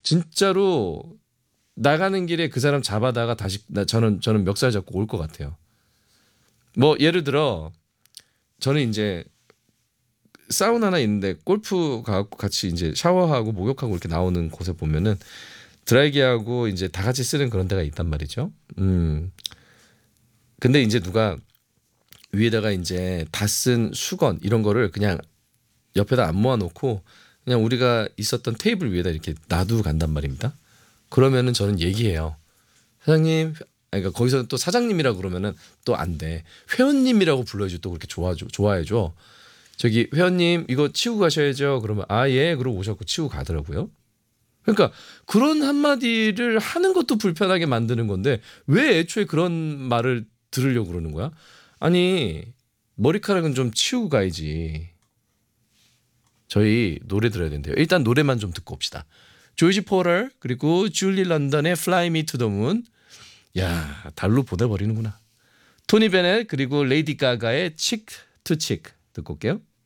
진짜로 나가는 길에 그 사람 잡아다가 다시 저는 멱살 잡고 올 것 같아요. 뭐 예를 들어 저는 이제 사우나나 있는데 골프 가고 같이 이제 샤워하고 목욕하고 이렇게 나오는 곳에 보면은 드라이기하고 이제 다 같이 쓰는 그런 데가 있단 말이죠. 근데 이제 누가 위에다가 이제 다 쓴 수건 이런 거를 그냥 옆에다 안 모아놓고 그냥 우리가 있었던 테이블 위에다 이렇게 놔두고 간단 말입니다. 그러면은 저는 얘기해요. 사장님, 그러니까 거기서 또 사장님이라 그러면은 또 안 돼. 회원님이라고 불러야지 또 그렇게 좋아해줘. 저기 회원님 이거 치우고 가셔야죠. 그러면 아 예, 그러고 오셨고 치우고 가더라고요. 그러니까 그런 한마디를 하는 것도 불편하게 만드는 건데 왜 애초에 그런 말을 들으려고 그러는 거야? 아니 머리카락은 좀 치우고 가야지. 저희 노래 들어야 된대요. 일단 노래만 좀 듣고 옵시다. 조지 포럴 그리고 줄리 런던의 Fly Me to the Moon. 야 달로 보내버리는구나. 토니 베넷 그리고 레이디 가가의 Chick to Chick 듣고 올게요.